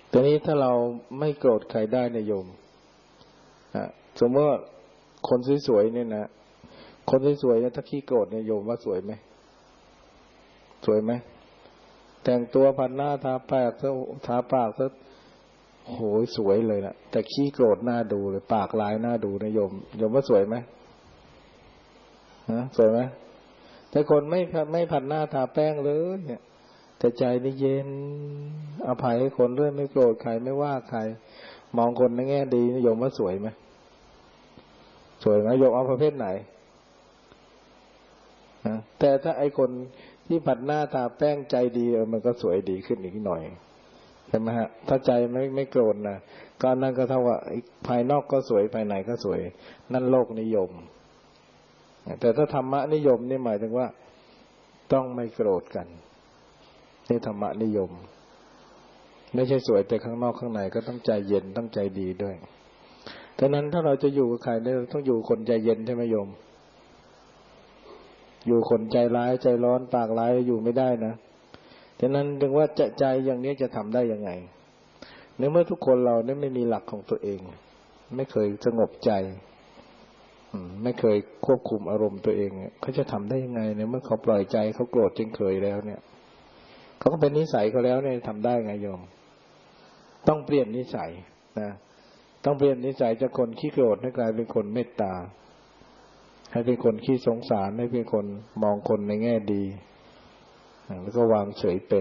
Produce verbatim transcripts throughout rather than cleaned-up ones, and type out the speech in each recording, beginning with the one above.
ตอนนี้ถ้าเราไม่โกรธใครได้นะโยมสมมติว่าคนสวยๆเนี่ยนะคนสวยๆเนี่ยถ้าขี้โกรธเนี่ยโยมว่าสวยไหมสวยไหมแต่งตัวพันหน้าทาปากซะทาปากซะโหยสวยเลยนะแต่ขี้โกรธหน้าดูเลยปากลายหน้าดูนะโยมโยมว่าสวยไหมฮะสวยไหมแต่คนไม่ไม่พันหน้าทาแป้งเลยเนี่ยแต่ใจนี่เย็นอภัยให้คนเรื่อยไม่โกรธใครไม่ว่าใครมองคนในแง่ดีนิยมว่าสวยไหมสวยไหมโยมเอาประเภทไหนแต่ถ้าไอคนที่ผัดหน้าทาแป้งใจดีเออมันก็สวยดีขึ้นอีกหน่อยใช่ไหมฮะถ้าใจไม่ไม่โกรธนะการนั้นก็เท่าว่าภายนอกก็สวยภายในก็สวยนั่นโลกนิยมแต่ถ้าธรรมะนิยมนี่หมายถึงว่าต้องไม่โกรธกันนี่ธรรมะนิยมไม่ใช่สวยแต่ข้างนอกข้างในก็ต้องใจเย็นต้องใจดีด้วยดังนั้นถ้าเราจะอยู่กับใครเนี่ยต้องอยู่คนใจเย็นใช่ไหมโยมอยู่คนใจร้ายใจร้อนปากร้ายอยู่ไม่ได้นะดังนั้นถึงว่าจะใจอย่างนี้จะทำได้ยังไงในเมื่อทุกคนเราเนี่ยไม่มีหลักของตัวเองไม่เคยสงบใจไม่เคยควบคุมอารมณ์ตัวเองเขาจะทำได้ยังไงในเมื่อเขาปล่อยใจเขาโกรธจนเคยแล้วเนี่ยเขาก็เป็นนิสัยเขาแล้วเนี่ยทำได้ไงโยมต้องเปลี่ยนนิสัยนะต้องเปลี่ยนนิสัยจากคนขี้โกรธให้กลายเป็นคนเมตตาให้เป็นคนขี้สงสารให้เป็นคนมองคนในแง่ดีแล้วก็วางเฉยเป็น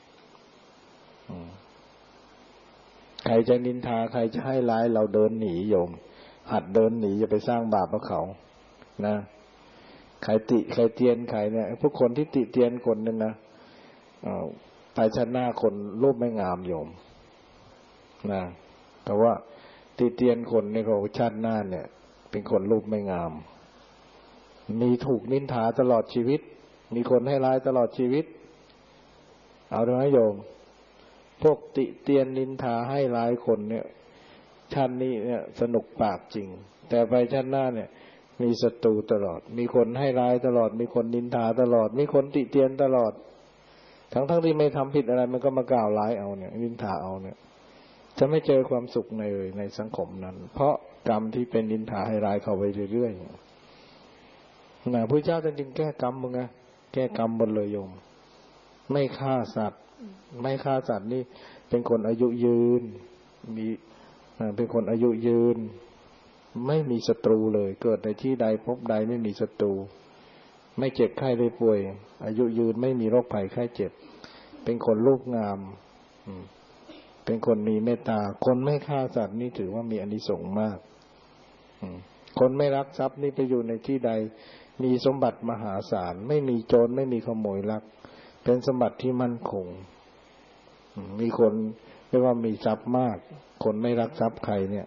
ใครจะนินทาใครจะให้ร้ายเราเดินหนีโยมหัดเดินหนีอย่าไปสร้างบาปกับเขานะใครติใครเตียนใครเนี่ยพวกคนที่ติเตียนคนนึงนะไปชาติหน้าคนรูปไม่งามโยมนะแต่ว่าติเตียนคนในของชาติหน้าเนี่ยเป็นคนรูปไม่งามมีถูกนินทาตลอดชีวิตมีคนให้ร้ายตลอดชีวิตเอาดูนะโยมพวกติเตียนนินทาให้ร้ายคนเนี่ยชาตินี้เนี่ยสนุกปากจริงแต่ไปชาติหน้าเนี่ยมีศัตรูตลอดมีคนให้ร้ายตลอดมีคนนินทาตลอดมีคนติเตียนตลอดทั้งทั้งที่ไม่ทำผิดอะไรมันก็มากล่าวร้ายเอาเนี่ยนินทาเอาเนี่ยจะไม่เจอความสุขในในสังคมนั้นเพราะกรรมที่เป็นนินทาให้ร้ายเข้าไปเรื่อยๆนะพระเจ้าท่านจึงแก้กรรมมึงไงแก้กรรมหมดเลยโยมไม่ฆ่าสัตว์ไม่ฆ่าสัตว์นี่เป็นคนอายุยืนมีเป็นคนอายุยืนไม่มีศัตรูเลยเกิดในที่ใดพบใดไม่มีศัตรูไม่เจ็บไข้ได้ป่วยอายุยืนไม่มีโรคภัยไข้เจ็บเป็นคนรูปงามเป็นคนมีเมตตาคนไม่ฆ่าสัตว์นี่ถือว่ามีอานิสงส์มากคนไม่รักทรัพย์นี่ไปอยู่ในที่ใดมีสมบัติมหาศาลไม่มีโจรไม่มีขโมยลักเป็นสมบัติที่มั่นคงมีคนเรียกว่ามีทรัพย์มากคนไม่รักทรัพย์ใครเนี่ย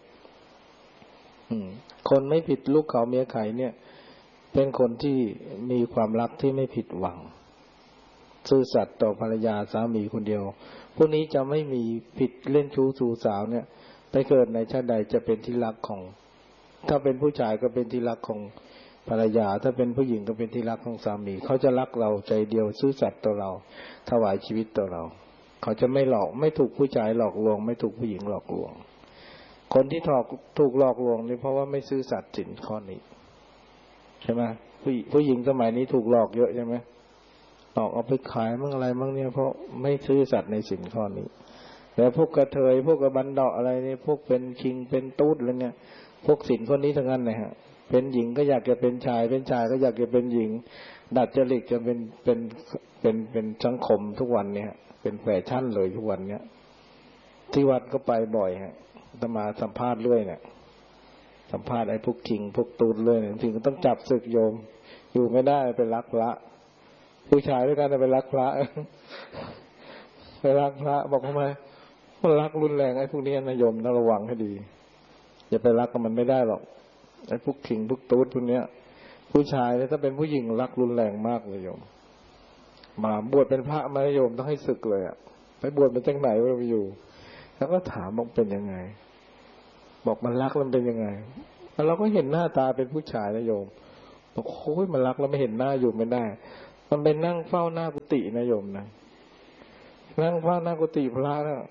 คนไม่ผิดลูกเขาเมียใครเนี่ยเป็นคนที่มีความรักที่ไม่ผิดหวังซื่อสัตย์ต่อภรรยาสามีคนเดียวพวกนี้จะไม่มีผิดเล่นชู้ชู้สาวเนี่ยไปเกิดในชาติใดจะเป็นที่รักของถ้าเป็นผู้ชายก็เป็นที่รักของภรรยาถ้าเป็นผู้หญิงก็เป็นที่รักของสามีเขาจะรักเราใจเดียวซื่อสัตย์ต่อเราถวายชีวิตต่อเราเขาจะไม่หลอกไม่ถูกผู้ชายหลอกลวงไม่ถูกผู้หญิงหลอกลวงคนที่ถูกถูกหลอกลวงนี่เพราะว่าไม่ซื่อสัตย์สินข้อนี้ใช่ไหมผู้ผู้หญิงสมัยนี้ถูกหลอกเยอะใช่ไหมหลอกเอาไปขายมั่งอะไรมั่งเนี่ยเพราะไม่ซื่อสัตย์ในสินข้อนี้แต่พวกกระเทยพวกกระบันดาอะไรเนี่ยพวกเป็นคิงเป็นตูดอะไรเนี่ยพวกสินข้อนี้ทั้งนั้นเลยฮะเป็นหญิงก็อยากจะเป็นชายเป็นชายก็อยากจะเป็นหญิงดัดจริตจะเป็นเป็นเป็นเป็นสังคมทุกวันเนี่ยเป็นแฟชั่นเลยทุกวันเนี้ยที่วัดก็ไปบ่อยฮะจะมาสัมภาษณ์เรื่อยเนี่ยสัมภาษณ์ไอ้พวกคิงพวกตูดเลยเนี่ยถึงต้องจับศึกโยมอยู่ไม่ได้ไปรักพระผู้ชายด้วยกันไปรักพระไปรักพระบอกทำไมมันรักรุนแรงไอ้พวกนี้นะโยมต้องระวังให้ดีอย่าไปรักกับมันไม่ได้หรอกไอ้พวกคิงพวกตูดพวกเนี้ยผู้ชายเนี่ยถ้าเป็นผู้หญิงรักรุนแรงมากเลยโยมมาบวชเป็นพระมาโยมต้องให้ศึกเลยอ่ะไปบวชเป็นจังไหนวะไปอยู่แล้วก็ถามบอกเป็นยังไงบอกมันรักแล้วเป็นยังไงแล้วเราก็เห็นหน้าตาเป็นผู้ชายนะโยมบอกโอ้ยมันรักแล้วไม่เห็นหน้าอยู่ไม่ได้มันไปนั่งเฝ้าหน้ากุฏินะโยมนะนั่งเฝ้าหน้ากุฏิพระนะ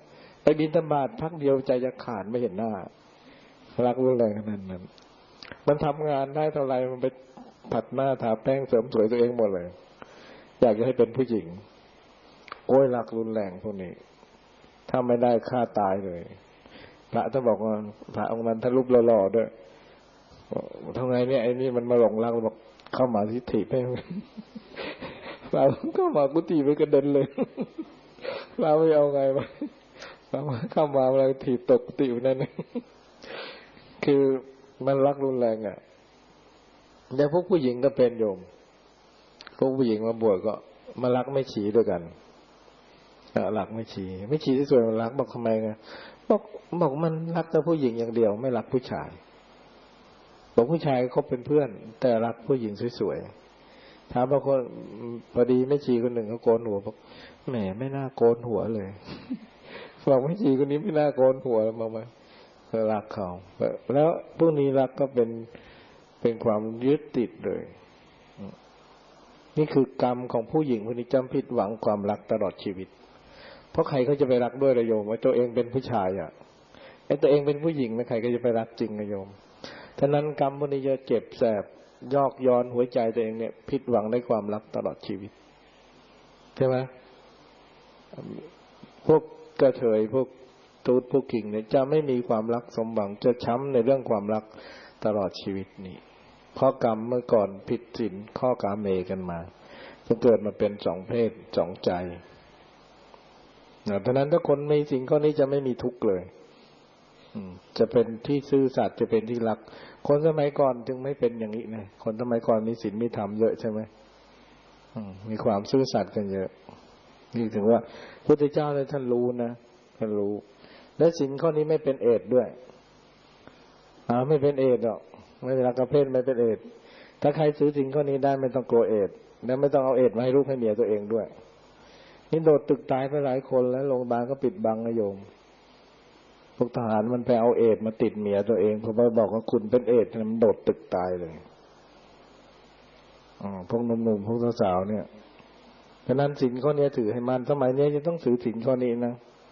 ไปบิณฑบาตพักเดียวใจจะขาดไม่เห็นหน้ารักรุนแรงขนาดนั้นมันทำงานได้เท่าไรมันไปผัดหน้าทาแป้งเสริมสวยตัวเองหมดเลยอยากจะให้เป็นผู้หญิงโอ้ยรักรุนแรงพวกนี้ถ้าไม่ได้ฆ่าตายเลยพระท่านบอกว่าพระองค์นั้นท่านรูปหล่อๆด้วยทำไงเนี่ยไอ้นี่มันมาหลงรักบอกเข้ามาทิฏฐิไปเราเข้ามากุฏิไปกระเด็นเลยเราไม่เอาไงวะเราเข้ามาอะไรถีบตกกุฏินั่นคือมันรักรุนแรงอ่ะแล้วพวกผู้หญิงก็เป็นโยมพวกผู้หญิงมาบวชก็มารักไม่ฉีด้วยกันรักไม่ฉีไม่ฉีที่ส่วนรักบอกทำไมไงบอกบอกมันรักแต่ผู้หญิงอย่างเดียวไม่รักผู้ชายบอกผู้ชายเขาเป็นเพื่อนแต่รักผู้หญิงสวยๆถามบางคนพอดีไม่ฉีคนหนึ่งเขาโกนหัวบอกแหมไม่น่าโกนหัวเลยบอกไม่ฉีคนนี้ไม่น่าโกนหัวมาไหมรักเขาแล้วพวกนี้รักก็เป็นเป็นความยึดติดเลยนี่คือกรรมของผู้หญิงคนนี้จำผิดหวังความรักตลอดชีวิตเพราะใครเขาจะไปรักด้วยระโยมไอ้ตัวเองเป็นผู้ชายอ่ะไอ้ตัวเองเป็นผู้หญิงนะใครก็จะไปรักจริงระโยมฉะนั้นกรรมพวกนี้จะเจ็บแสบยอกย้อนหัวใจตัวเองเนี่ยผิดหวังในความรักตลอดชีวิตใช่ไหมพวกกระเทยพวกตูดพวกกิ่งเนี่ยจะไม่มีความรักสมหวังจะช้ำในเรื่องความรักตลอดชีวิตนี่เพราะกรรมเมื่อก่อนผิดศีลข้อกาเมกันมาจะเกิดมาเป็นสองเพศสองใจเพราะนั้นถ้าคนมีสิ่งข้อนี้จะไม่มีทุกข์เลยจะเป็นที่ซื่อสัตย์จะเป็นที่รักคนสมัยก่อนจึงไม่เป็นอย่างนี้นะคนสมัยก่อนมีศีลมีธรรมเยอะใช่ไหมมีความซื่อสัตย์กันเยอะนี่ถึงว่าพระพุทธเจ้าเนี่ยท่านรู้นะท่านรู้และศีลข้อนี้ไม่เป็นเอดด้วยอ่าไม่เป็นเอดหรอกไม่เป็นรักประเภทไม่เป็นเอดถ้าใครซื้อศีลข้อนี้ได้ไม่ต้องกลัวเอดและไม่ต้องเอาเอดมาให้ลูกให้เมียตัวเองด้วยนี่โดดตึกตายไปหลายคนแล้วโรงพยาบาลก็ปิดบังนะโยมพวกทหารมันไปเอาเอดมาติดเมียตัวเองพอไปบอกว่าคุณเป็นเอดมันโดดตึกตายเลยอ๋อพวกหนุ่มๆพวกสาวๆเนี่ยฉะนั้นศีลข้อนี้ถือให้มันสมัยนี้จะต้องถือศีลข้อนี้นะ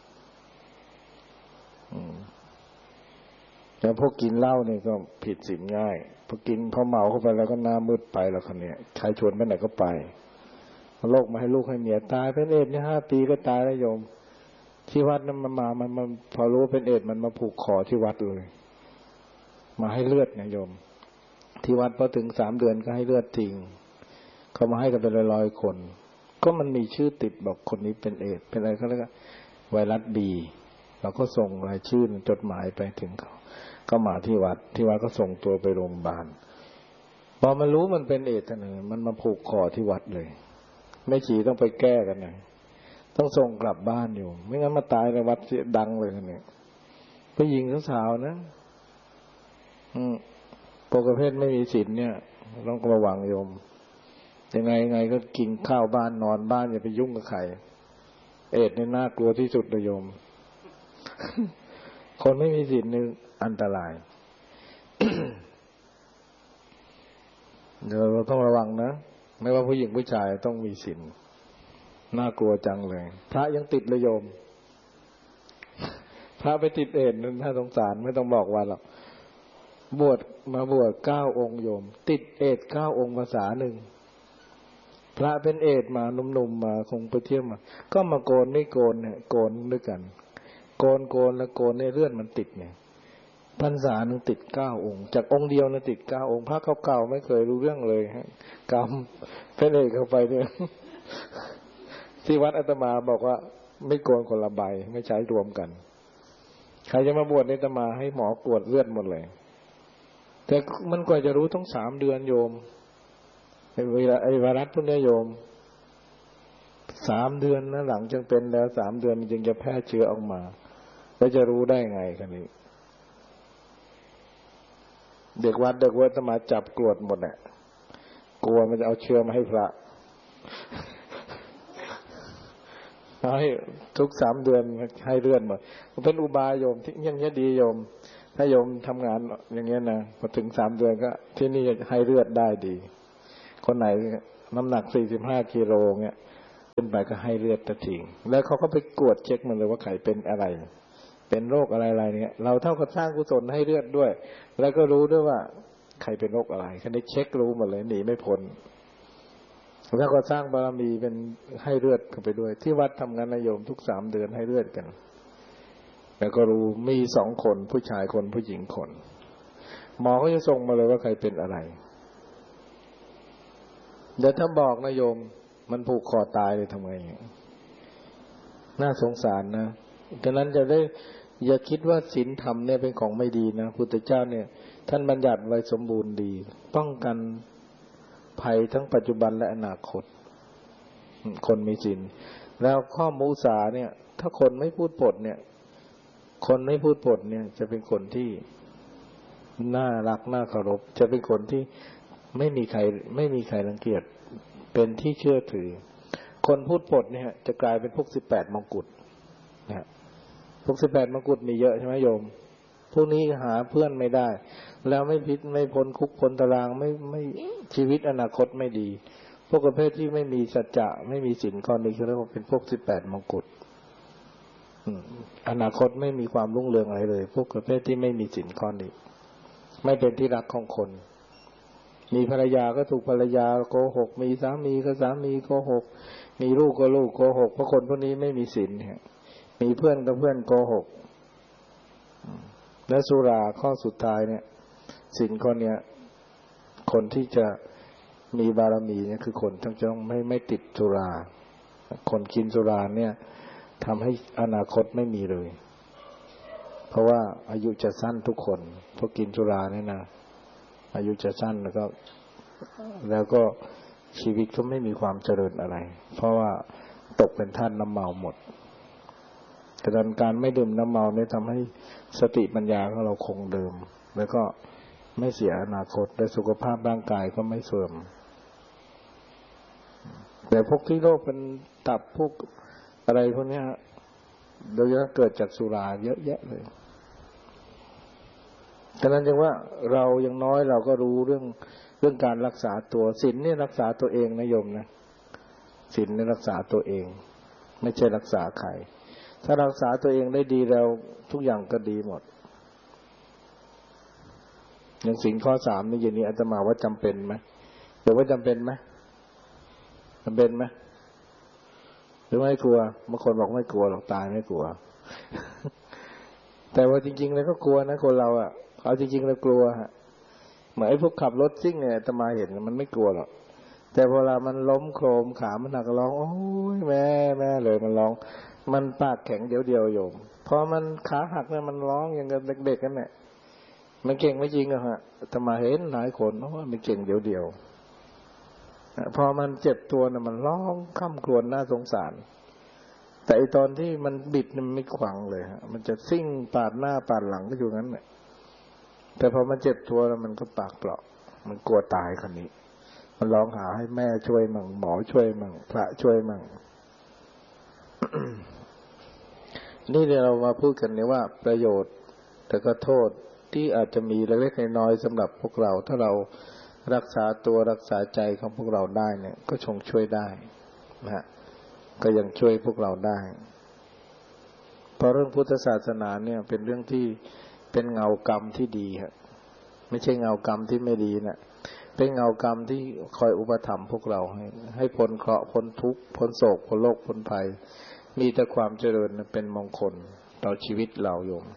แต่พวกกินเหล้าเนี่ยก็ผิดศีลง่ายพอกินพอเมาเข้าไปแล้วก็หน้ามืดไปแล้วคนเนี้ยใครชวนไปไหนก็ไปโรคมาให้ลูกให้เมียตายเป็นเอดเนี่ยห้าปีก็ตายแล้วโยมที่วัดนั้นมันมามันมันพอรู้เป็นเอดมันมาผูกคอที่วัดเลยมาให้เลือดนะโยมที่วัดพอถึงสามเดือนก็ให้เลือดจริงเขามาให้กันเป็นร้อยๆคนก็มันมีชื่อติดบอกคนนี้เป็นเอดเป็นอะไรก็แล้วก็ไวรัสบีเราก็ส่งรายชื่อจดหมายไปถึงเขาก็มาที่วัดที่วัดก็ส่งตัวไปโรงพยาบาลพอมันรู้มันเป็นเอดท่านเลยมันมาผูกคอที่วัดเลยไม่ฉีต้องไปแก้กันนะต้องส่งกลับบ้านอยู่ไม่งั้นมาตายในวัดเสียดังเลยเนี่ยผู้หญิงสาวๆนะอืมพวกประเภทไม่มีศีลเนี่ยต้องระวังโยมยังไงยังไงก็กินข้าวบ้านนอนบ้านอย่าไปยุ่งกับใครเอดเนี่ยน่ากลัวที่สุดเลยโยม คนไม่มีศีลนี่อันตราย เดี๋ยวเราต้องระวังนะไม่ว่าผู้หญิงผู้ชายต้องมีศีลน่ากลัวจังเลยพระยังติดเลยโยมพระไปติดเอดนั้นน่าสงสารไม่ต้องบอกว่าหรอกบวชมาบวชเก้าองค์โยมติดเอดเก้าองค์ภาษาหนึ่งพระเป็นเอดมาหนุ่มๆมาคงไปเที่ยวมาก็มาโกนไม่โกนเนี่ยโกนด้วยกันโกนโกนแล้วโกนในเลือดมันติดเนี่ยพรรษาหนึ่งติดเก้าองค์จากองค์เดียวนะติดเก้าองค์พระเก่าๆไม่เคยรู้เรื่องเลยฮะกรรมเป็นเอดเข้าไปเนี่ยที่วัดอาตมาบอกว่าไม่โกนคนละใบไม่ใช้รวมกันใครจะมาบวชในอาตมาให้หมอกวดเลือดหมดเลยแต่มันกว่าจะรู้ต้องสามเดือนโยมไอ้เวลาไอ้ไวรัสพวกนี้โยมสามเดือนนะหลังจึงเป็นแล้วสามเดือนจึงจะแพร่เชื้อออกมาแล้วจะรู้ได้ไงกันนี้เด็กวัดเด็กวัดอาตมาจับกรวดหมดเนี่ยกลัวมันจะเอาเชื้อมาให้พระให้ทุกสามเดือนให้เลือดหมดมันเป็นอุบายโยมที่อย่างนี้ดีโยมถ้าโยมทำงานอย่างเงี้ยนะพอถึงสามเดือนก็ที่นี่ให้เลือดได้ดีคนไหนน้ำหนักสี่สิบห้ากิโลเงี้ยขึ้นไปก็ให้เลือดตะทิ้งแล้วเขาก็ไปกวดเช็คมันเลยว่าใครเป็นอะไรเป็นโรคอะไรๆเนี่ยเราเท่ากับสร้างกุศลให้เลือดด้วยแล้วก็รู้ด้วยว่าใครเป็นโรคอะไรแค่นี้เช็ครู้หมดเลยหนีไม่พ้นแล้วก็สร้างบารมีเป็นให้เลือดกันไปด้วยที่วัดทำงานนโยมทุกสามเดือนให้เลือดกันแล้วก็รู้มีสองคนผู้ชายคนผู้หญิงคนหมอก็จะส่งมาเลยว่าใครเป็นอะไรเดี๋ยวถ้าบอกนะโยมมันผูกคอตายเลยทำไงน่าสงสารนะดังนั้นจะได้อย่าคิดว่าศีลธรรมเนี่ยเป็นของไม่ดีนะพุทธเจ้าเนี่ยท่านบัญญัติไว้สมบูรณ์ดีป้องกันภัยทั้งปัจจุบันและอนาคตคนมีศีลแล้วข้อมุสาเนี่ยถ้าคนไม่พูดปดเนี่ยคนไม่พูดปดเนี่ยจะเป็นคนที่น่ารักน่าเคารพจะเป็นคนที่ไม่มีใครไม่มีใครรังเกียจเป็นที่เชื่อถือคนพูดปดเนี่ยจะกลายเป็นพวกสิบแปดมงกุฎนะพวกสิบแปดมงกุฎมีเยอะใช่ไหมโยมพวกนี้หาเพื่อนไม่ได้แล้วไม่พิษไม่พ้นคุกพ้นตารางไม่ไม่ชีวิตอนาคตไม่ดีพวกประเภทที่ไม่มีสัจจะไม่มีศีลข้อนี้เขาเรียกว่าเป็นพวกสิบแปดมงกุฎอนาคตไม่มีความรุ่งเรืองอะไรเลยพวกประเภทที่ไม่มีศีลข้อนี้ไม่เป็นที่รักของคนมีภรรยาก็ถูกภรรยาโกหกมีสามีก็สามีโกหกมีลูกก็ลูกโกหกเพราะคนพวกนี้ไม่มีศีลเนี่ยมีเพื่อนก็เพื่อนโกหกและสุราข้อสุดท้ายเนี่ยศีลข้อเนี้ยคนที่จะมีบารมีเนี่ยคือคนต้องจะต้องไม่ไม่ติดสุราคนกินสุราเนี่ยทำให้อนาคตไม่มีเลยเพราะว่าอายุจะสั้นทุกคนเพราะกินสุราเนี่ยนะอายุจะสั้นแล้วก็แล้วก็ชีวิตก็ไม่มีความเจริญอะไรเพราะว่าตกเป็นทาสน้ำเมาหมดแต่การไม่ดื่มน้ำเมาเนี่ยทำให้สติปัญญาของเราคงเดิมแล้วก็ไม่เสียอนาคตและสุขภาพร่างกายก็ไม่เสื่อมแต่พวกที่โรคเป็นตับพวกอะไรพวกนี้โดยเฉพาะเกิดจากสุราเยอะแยะเลยฉะนั้นจึงว่าเรายังน้อยเราก็รู้เรื่องเรื่องการรักษาตัวศีลนี่รักษาตัวเองนะโยมนะศีลนี่รักษาตัวเองไม่ใช่รักษาใครถ้ารักษาตัวเองได้ดีแล้วทุกอย่างก็ดีหมดอย่างศีลข้อสามนี่อย่างนี้อาตมาว่าจำเป็นไหมเดี๋ยวว่าจำเป็นไหมจำเป็นไหมหรือไม่กลัวบางคนบอกไม่กลัวหรอกตายไม่กลัว แต่ว่าจริงๆแล้วก็กลัวนะคนเราอ่ะเอาจริงๆแล้วกลัวฮะเหมือนไอ้พวกขับรถซิ่งเนี่ยอาตมาเห็นมันไม่กลัวหรอกแต่เวลามันล้มโครมขามันหนักร้องโอ้ยแม่แม่เลยมันร้องมันปากแข็งเดียวเดียวโยมพอมันขาหักเนี่ยมันร้องอย่างกับเด็กๆกันเนี่ยมันเก่งไม่จริงอะฮะอาตมาเห็นหลายคนเพราะว่ามันเก่งเดียวเดียวพอมันเจ็บตัวน่ะมันร้องค่ำครวญน่าสงสารแต่ตอนที่มันบิดมันไม่ขวางเลยฮะมันจะซิ่งปาดหน้าปาดหลังก็อยู่งั้นแหละแต่พอมันเจ็บตัวแล้วมันก็ปากเปราะมันกลัวตายคนนี้มันร้องหาให้แม่ช่วยมั่งหมอช่วยมั่งพระช่วยมั่ง นี่เรามาพูดกันเนี่ยว่าประโยชน์แต่ก็โทษที่อาจจะมีเล็กๆน้อยๆสำหรับพวกเราถ้าเรารักษาตัวรักษาใจของพวกเราได้เนี่ยก็คงช่วยได้นะฮะก็ยังช่วยพวกเราได้เพราะเรื่องพุทธศาสนาเนี่ยเป็นเรื่องที่เป็นเงากรรมที่ดีครับไม่ใช่เงากรรมที่ไม่ดีนะเป็นเงากรรมที่คอยอุปถัมภ์พวกเราให้ให้พ้นเคราะห์พ้นทุกข์พ้นโศกพ้นโรคพ้นภัยมีแต่ความเจริญเป็นมงคลต่อชีวิตเราโยม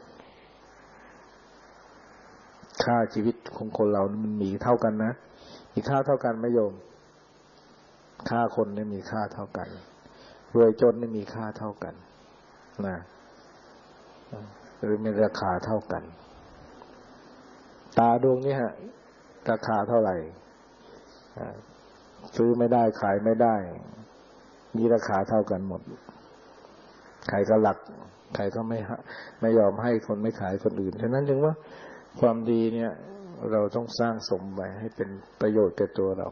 ค่าชีวิตของคนเรามันมีเท่ากันนะมีค่าเท่ากันไหมโยมค่าคนเนี่ยมีค่าเท่ากันรวยจนนี่มีค่าเท่ากันนะหรือมีราคาเท่ากันตาดวงนี้ฮะราคาเท่าไหร่ซื้อไม่ได้ขายไม่ได้มีราคาเท่ากันหมดใครก็หลักใครก็ไม่ไม่ยอมให้คนไม่ขายคนอื่นฉะนั้นจึงว่าความดีเนี่ยเราต้องสร้างสมไว้ให้เป็นประโยชน์แก่ตัวเรา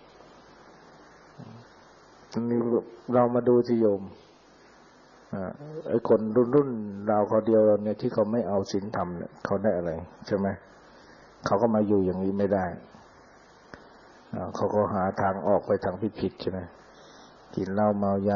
นี่เรามาดูสิโยมไอ้คนรุ่นรุ่นเราเขาเดียวเราเนี่ยที่เขาไม่เอาศีลธรรมเนี่ยเขาได้อะไรใช่ไหมเขาก็มาอยู่อย่างนี้ไม่ได้เขาก็หาทางออกไปทางผิดๆใช่ไหมกินเหล้าเมายา